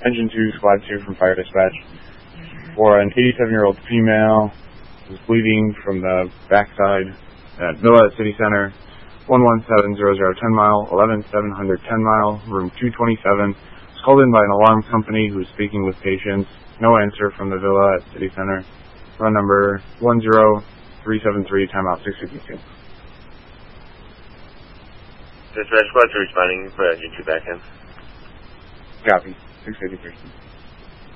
Engine 2, Squad 2 from Fire Dispatch. For an 87-year-old female who's bleeding from the backside at Villa at City Center, 11700 10 Mile, 11700 10 Mile, room 227. Was called in by an alarm company who was speaking with patients. No answer from the Villa at City Center. Run number 10373, timeout 652. Dispatch Squad 2 responding for Engine 2 back in. Copy, 653.